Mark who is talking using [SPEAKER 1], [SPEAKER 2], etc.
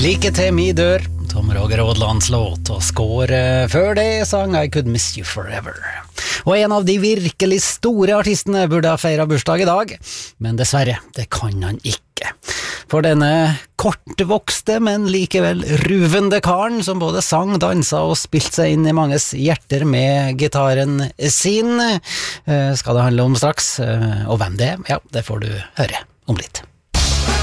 [SPEAKER 1] Like til mi dør, Tom Roger Aadlands låt, og score før det sang I Could Miss You Forever. Og en av de virkelig store artistene burde ha feiret bursdag i dag, men dessverre, det kan han ikke. For denne kortvokste, men likevel ruvende karen, som både sang, dansa og spilte seg inn i manges hjerter med gitaren sin, skal det handle om straks. Og hvem det er, ja, det får du høre om litt.